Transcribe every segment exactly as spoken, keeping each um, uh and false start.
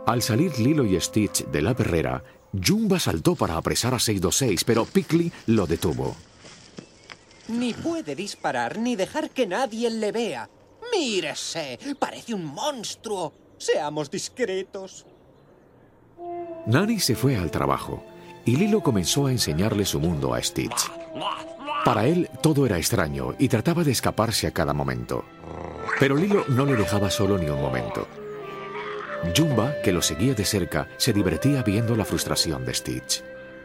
Al salir Lilo y Stitch de la perrera, Jumba saltó para apresar a seis dos seis, pero Piccoli lo detuvo. Ni puede disparar ni dejar que nadie le vea. ¡Mírese! ¡Parece un monstruo! Seamos discretos. Nani se fue al trabajo y Lilo comenzó a enseñarle su mundo a Stitch. Para él todo era extraño y trataba de escaparse a cada momento. Pero Lilo no le dejaba solo ni un momento. Jumba, que lo seguía de cerca, se divertía viendo la frustración de Stitch.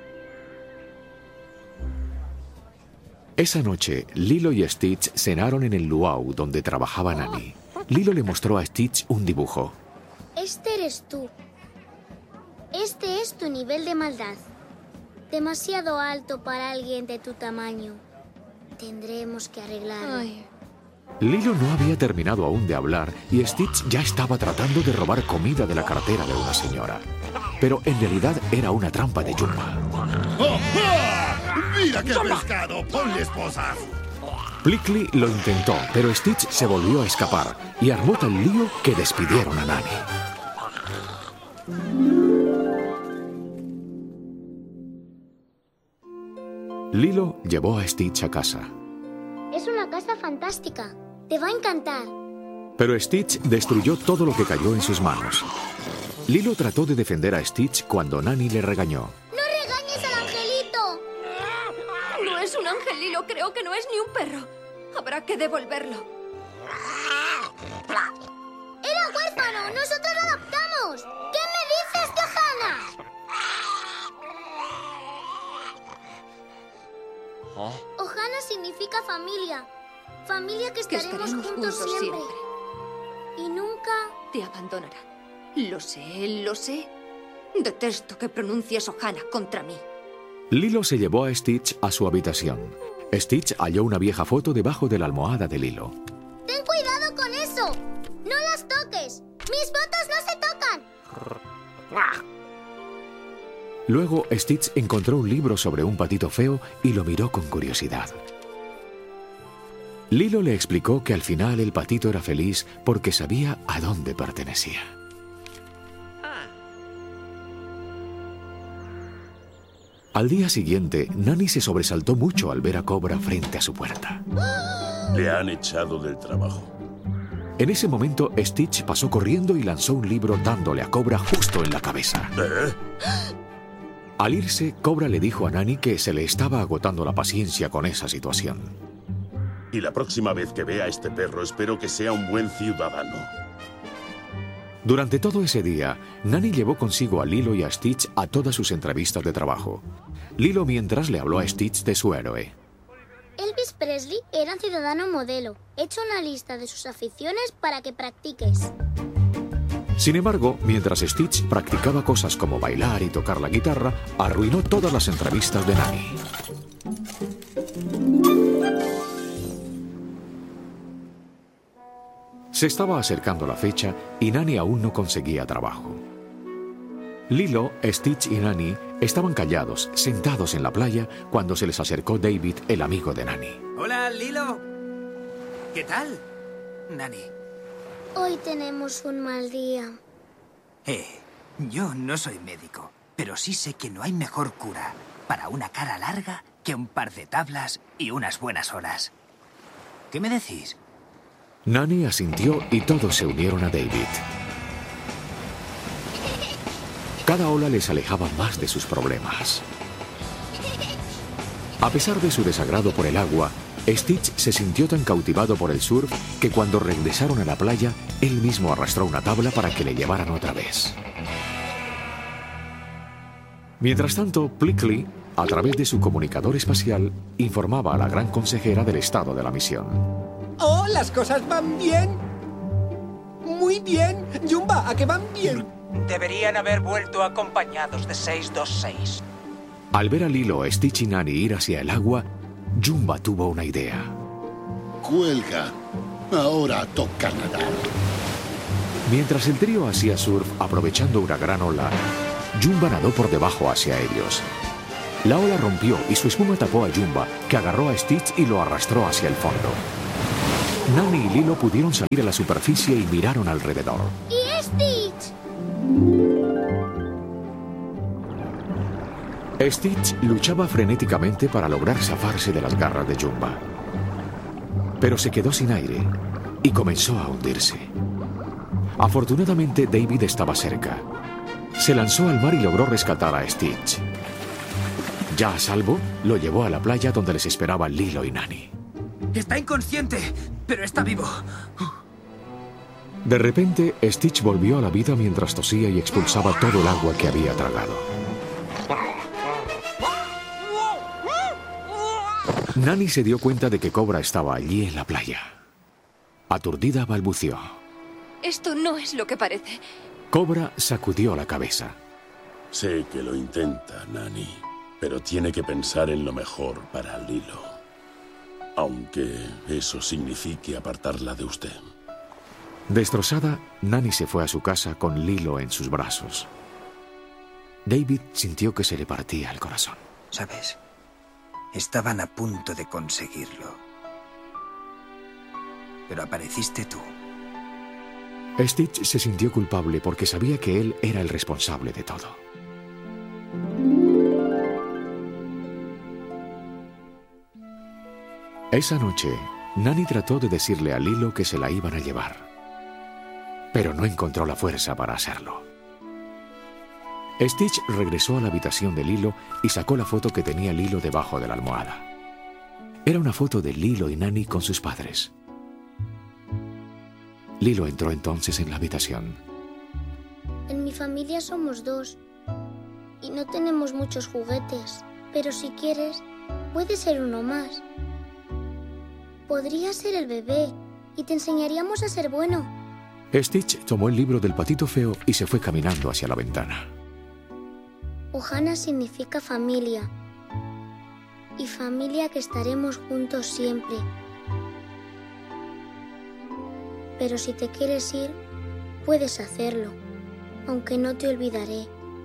Esa noche, Lilo y Stitch cenaron en el luau donde trabajaba Nani. Lilo le mostró a Stitch un dibujo. Este eres tú. Este es tu nivel de maldad. Demasiado alto para alguien de tu tamaño. Tendremos que arreglarlo. Ay. Lilo no había terminado aún de hablar y Stitch ya estaba tratando de robar comida de la cartera de una señora. Pero en realidad era una trampa de Jumba. ¡Oh, oh! ¡Mira qué pescado! ¡Ponle esposas! Piccoli lo intentó, pero Stitch se volvió a escapar y armó tal lío que despidieron a Nani. Lilo llevó a Stitch a casa. Es una casa fantástica. Te va a encantar. Pero Stitch destruyó todo lo que cayó en sus manos. Lilo trató de defender a Stitch cuando Nani le regañó. ¡No regañes al angelito! No es un ángel, Lilo. Creo que no es ni un perro. Habrá que devolverlo. ¡Era huérfano! ¡Nosotros lo adoptamos! ¿Qué me dices, Johanna? Ohana significa familia. Familia que estaremos, que estaremos juntos, juntos siempre. siempre. Y nunca... Te abandonarán. Lo sé, lo sé. Detesto que pronuncies Ohana contra mí. Lilo se llevó a Stitch a su habitación. Stitch halló una vieja foto debajo de la almohada de Lilo. ¡Ten cuidado con eso! ¡No las toques! ¡Mis fotos no se tocan! Luego, Stitch encontró un libro sobre un patito feo y lo miró con curiosidad. Lilo le explicó que al final el patito era feliz porque sabía a dónde pertenecía. Al día siguiente, Nani se sobresaltó mucho al ver a Cobra frente a su puerta. Le han echado del trabajo. En ese momento, Stitch pasó corriendo y lanzó un libro dándole a Cobra justo en la cabeza. ¿Eh? Al irse, Cobra le dijo a Nani que se le estaba agotando la paciencia con esa situación. Y la próxima vez que vea a este perro, espero que sea un buen ciudadano. Durante todo ese día, Nani llevó consigo a Lilo y a Stitch a todas sus entrevistas de trabajo. Lilo mientras le habló a Stitch de su héroe. Elvis Presley era un ciudadano modelo. He hecho una lista de sus aficiones para que practiques. Sin embargo, mientras Stitch practicaba cosas como bailar y tocar la guitarra, arruinó todas las entrevistas de Nani. Se estaba acercando la fecha y Nani aún no conseguía trabajo. Lilo, Stitch y Nani estaban callados, sentados en la playa, cuando se les acercó David, el amigo de Nani. Hola, Lilo. ¿Qué tal, Nani? Hoy tenemos un mal día. Eh, yo no soy médico, pero sí sé que no hay mejor cura para una cara larga que un par de tablas y unas buenas horas. ¿Qué me decís? Nani asintió y todos se unieron a David. Cada ola les alejaba más de sus problemas. A pesar de su desagrado por el agua, Stitch se sintió tan cautivado por el surf que cuando regresaron a la playa, él mismo arrastró una tabla para que le llevaran otra vez. Mientras tanto, Piccoli, a través de su comunicador espacial, informaba a la gran consejera del estado de la misión. ¡Oh, las cosas van bien! ¡Muy bien! Jumba, ¿a qué van bien? Deberían haber vuelto acompañados de seis dos seis. Al ver a Lilo, Stitch y Nani ir hacia el agua, Jumba tuvo una idea. Cuelga. Ahora toca nadar. Mientras el trío hacía surf aprovechando una gran ola, Jumba nadó por debajo hacia ellos. La ola rompió y su espuma tapó a Jumba, que agarró a Stitch y lo arrastró hacia el fondo. Nani y Lilo pudieron salir a la superficie y miraron alrededor. ¿Y Stitch? Stitch luchaba frenéticamente para lograr zafarse de las garras de Jumba. Pero se quedó sin aire y comenzó a hundirse. Afortunadamente, David estaba cerca. Se lanzó al mar y logró rescatar a Stitch. Ya a salvo, lo llevó a la playa donde les esperaban Lilo y Nani. Está inconsciente, pero está vivo. De repente, Stitch volvió a la vida mientras tosía y expulsaba todo el agua que había tragado. Nani se dio cuenta de que Cobra estaba allí en la playa. Aturdida, balbuceó. Esto no es lo que parece. Cobra sacudió la cabeza. Sé que lo intenta, Nani, pero tiene que pensar en lo mejor para Lilo. Aunque eso signifique apartarla de usted. Destrozada, Nani se fue a su casa con Lilo en sus brazos. David sintió que se le partía el corazón. ¿Sabes? Estaban a punto de conseguirlo. Pero apareciste tú. Stitch se sintió culpable porque sabía que él era el responsable de todo. Esa noche, Nani trató de decirle a Lilo que se la iban a llevar. Pero no encontró la fuerza para hacerlo. Stitch regresó a la habitación de Lilo y sacó la foto que tenía Lilo debajo de la almohada. Era una foto de Lilo y Nani con sus padres. Lilo entró entonces en la habitación. En mi familia somos dos y no tenemos muchos juguetes, pero si quieres, puede ser uno más. Podría ser el bebé y te enseñaríamos a ser bueno. Stitch tomó el libro del patito feo y se fue caminando hacia la ventana. Ohana significa familia. Y familia que estaremos juntos siempre. Pero si te quieres ir, puedes hacerlo, aunque no te olvidaré.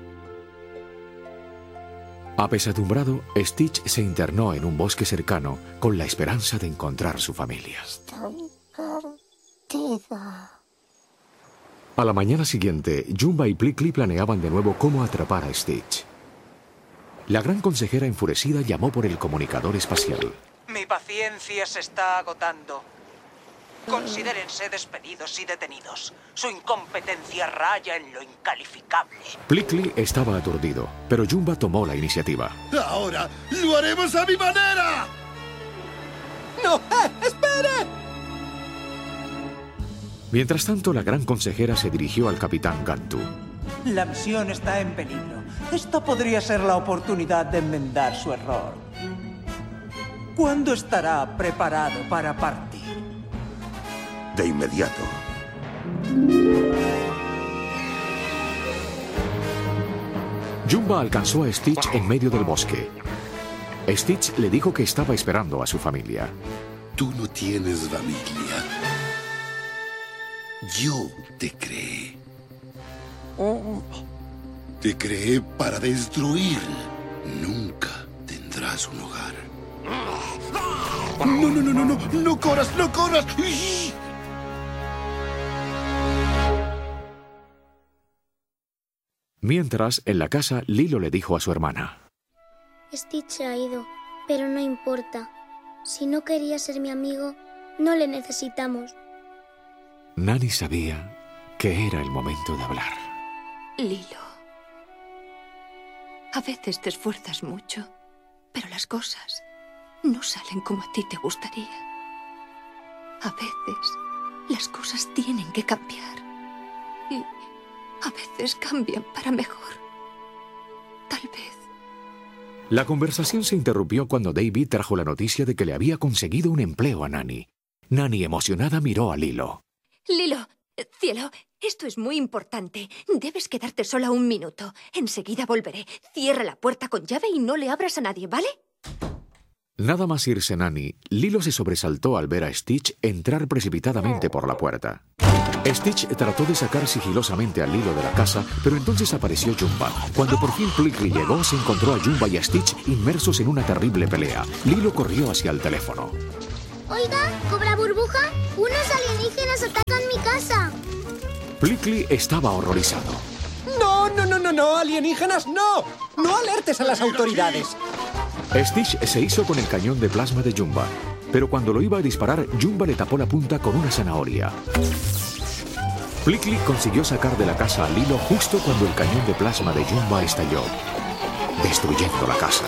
Apesadumbrado, Stitch se internó en un bosque cercano con la esperanza de encontrar su familia. Estoy perdida. A la mañana siguiente, Jumba y Plickly planeaban de nuevo cómo atrapar a Stitch. La gran consejera enfurecida llamó por el comunicador espacial. Mi paciencia se está agotando. Considérense despedidos y detenidos. Su incompetencia raya en lo incalificable. Plickly estaba aturdido, pero Jumba tomó la iniciativa. ¡Ahora lo haremos a mi manera! ¡No! ¡Eh! ¡Espere! Mientras tanto, la gran consejera se dirigió al capitán Gantu. La misión está en peligro. Esta podría ser la oportunidad de enmendar su error. ¿Cuándo estará preparado para partir? De inmediato. Jumba alcanzó a Stitch en medio del bosque. Stitch le dijo que estaba esperando a su familia. Tú no tienes familia. Yo te creé. Te creé para destruir. Nunca tendrás un hogar. No, no, no, no, no, no corras, no corras. Mientras, en la casa, Lilo le dijo a su hermana. Stitch se ha ido, pero no importa. Si no quería ser mi amigo, no le necesitamos. Nani sabía que era el momento de hablar. Lilo, a veces te esfuerzas mucho, pero las cosas no salen como a ti te gustaría. A veces las cosas tienen que cambiar y a veces cambian para mejor. Tal vez. La conversación se interrumpió cuando David trajo la noticia de que le había conseguido un empleo a Nani. Nani, emocionada, miró a Lilo. Lilo, cielo, esto es muy importante. Debes quedarte sola un minuto. Enseguida volveré. Cierra la puerta con llave y no le abras a nadie, ¿vale? Nada más irse Nani, Lilo se sobresaltó al ver a Stitch entrar precipitadamente por la puerta. Stitch trató de sacar sigilosamente a Lilo de la casa, pero entonces apareció Jumba. Cuando por fin Plickly llegó, se encontró a Jumba y a Stitch inmersos en una terrible pelea. Lilo corrió hacia el teléfono. Oiga, ¿Cobra Burbuja? Unos alienígenas atacan mi casa. Plickly estaba horrorizado. ¡No, no, no, no, no, alienígenas, no. No alertes a las autoridades. Stitch se hizo con el cañón de plasma de Jumba, pero cuando lo iba a disparar, Jumba le tapó la punta con una zanahoria. Plickly consiguió sacar de la casa a Lilo justo cuando el cañón de plasma de Jumba estalló, destruyendo la casa.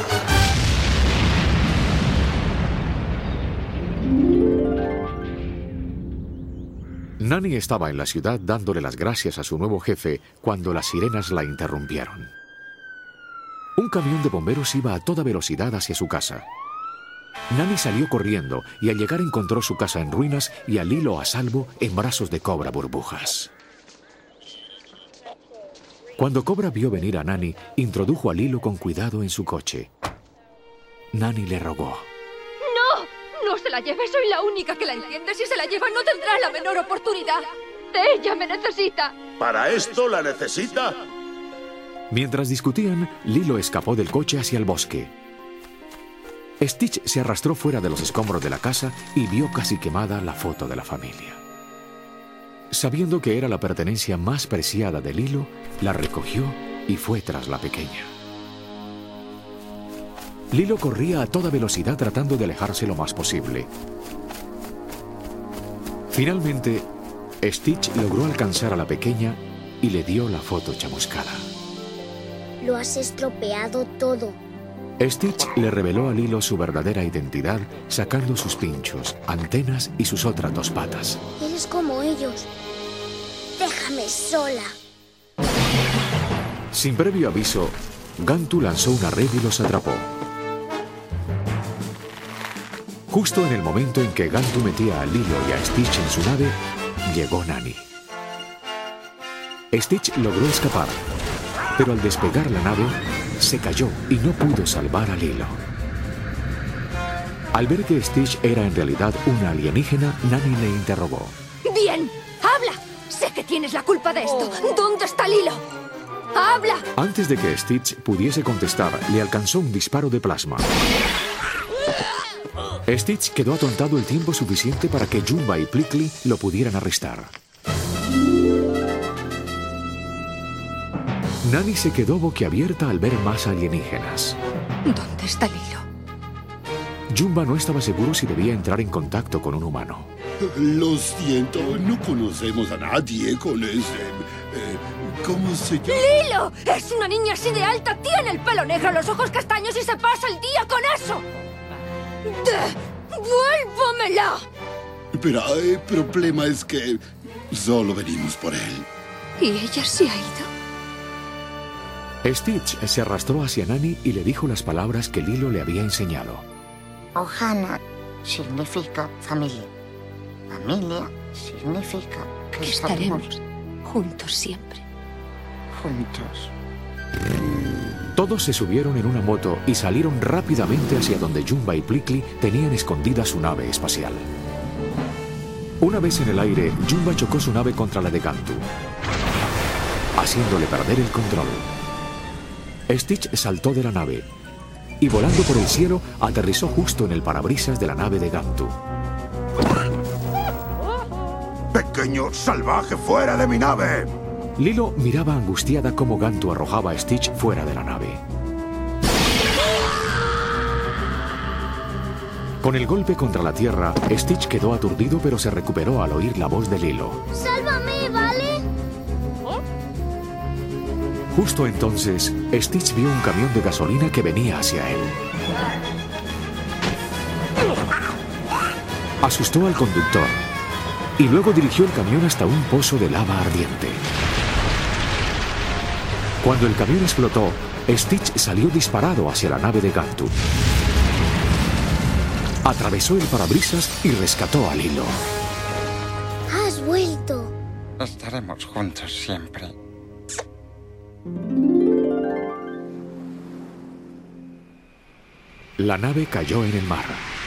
Nani estaba en la ciudad dándole las gracias a su nuevo jefe cuando las sirenas la interrumpieron. Un camión de bomberos iba a toda velocidad hacia su casa. Nani salió corriendo y al llegar encontró su casa en ruinas y a Lilo a salvo en brazos de Cobra Burbujas. Cuando Cobra vio venir a Nani, introdujo a Lilo con cuidado en su coche. Nani le rogó. ¡No se la lleve! Soy la única que la entiende. Si se la lleva, no tendrá la menor oportunidad. ¡Ella me necesita! ¿Para esto la necesita? Mientras discutían, Lilo escapó del coche hacia el bosque. Stitch se arrastró fuera de los escombros de la casa y vio casi quemada la foto de la familia. Sabiendo que era la pertenencia más preciada de Lilo, la recogió y fue tras la pequeña. Lilo corría a toda velocidad tratando de alejarse lo más posible. Finalmente, Stitch logró alcanzar a la pequeña y le dio la foto chamuscada. Lo has estropeado todo. Stitch le reveló a Lilo su verdadera identidad, sacando sus pinchos, antenas y sus otras dos patas. Eres como ellos. Déjame sola. Sin previo aviso, Gantu lanzó una red y los atrapó. Justo en el momento en que Gantu metía a Lilo y a Stitch en su nave, llegó Nani. Stitch logró escapar, pero al despegar la nave, se cayó y no pudo salvar a Lilo. Al ver que Stitch era en realidad una alienígena, Nani le interrogó. ¡Bien! ¡Habla! Sé que tienes la culpa de esto. ¿Dónde está Lilo? ¡Habla! Antes de que Stitch pudiese contestar, le alcanzó un disparo de plasma. Stitch quedó atontado el tiempo suficiente para que Jumba y Plickly lo pudieran arrestar. Nani se quedó boquiabierta al ver más alienígenas. ¿Dónde está Lilo? Jumba no estaba seguro si debía entrar en contacto con un humano. Lo siento, no conocemos a nadie con ese... Eh, ¿Cómo se llama? ¡Lilo! Es una niña así de alta, tiene el pelo negro, los ojos castaños y se pasa el día con eso. ¡Devuélvamela! Pero el problema es que solo venimos por él. ¿Y ella se ha ido? Stitch se arrastró hacia Nani y le dijo las palabras que Lilo le había enseñado. Ohana significa familia. Familia significa que, que estaremos, estaremos juntos siempre. Juntos. Todos se subieron en una moto y salieron rápidamente hacia donde Jumba y Plickly tenían escondida su nave espacial. Una vez en el aire, Jumba chocó su nave contra la de Gantu, haciéndole perder el control. Stitch saltó de la nave y volando por el cielo aterrizó justo en el parabrisas de la nave de Gantu. ¡Pequeño salvaje, fuera de mi nave! Lilo miraba angustiada cómo Gantu arrojaba a Stitch fuera de la nave. Con el golpe contra la tierra, Stitch quedó aturdido pero se recuperó al oír la voz de Lilo. ¡Sálvame, ¿vale? Justo entonces, Stitch vio un camión de gasolina que venía hacia él. Asustó al conductor y luego dirigió el camión hasta un pozo de lava ardiente. Cuando el camión explotó, Stitch salió disparado hacia la nave de Gantu. Atravesó el parabrisas y rescató a Lilo. ¡Has vuelto! Estaremos juntos siempre. La nave cayó en el mar.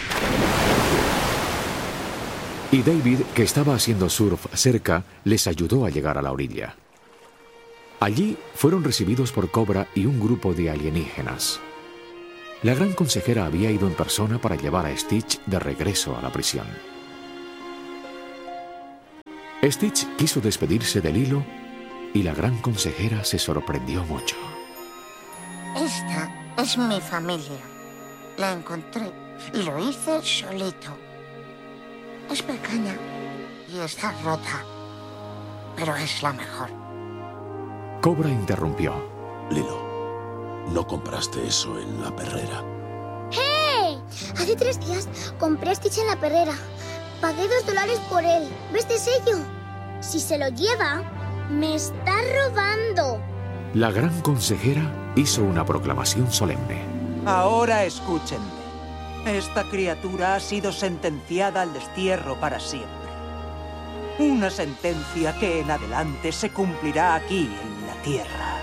Y David, que estaba haciendo surf cerca, les ayudó a llegar a la orilla. Allí fueron recibidos por Cobra y un grupo de alienígenas. La gran consejera había ido en persona para llevar a Stitch de regreso a la prisión. Stitch quiso despedirse de Lilo, y la gran consejera se sorprendió mucho. Esta es mi familia. La encontré y lo hice solito. Es pequeña y está rota, pero es la mejor. Cobra interrumpió. Lilo, no compraste eso en la perrera. ¡Hey! Hace tres días compré a Stitch en la perrera. Pagué dos dólares por él. ¿Ves este sello? Si se lo lleva, me está robando. La gran consejera hizo una proclamación solemne. Ahora escúchenme. Esta criatura ha sido sentenciada al destierro para siempre. Una sentencia que en adelante se cumplirá aquí en la Tierra.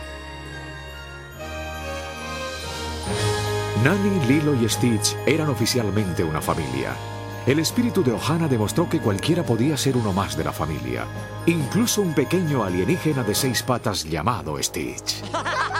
Nani, Lilo y Stitch eran oficialmente una familia. El espíritu de Ohana demostró que cualquiera podía ser uno más de la familia, incluso un pequeño alienígena de seis patas llamado Stitch.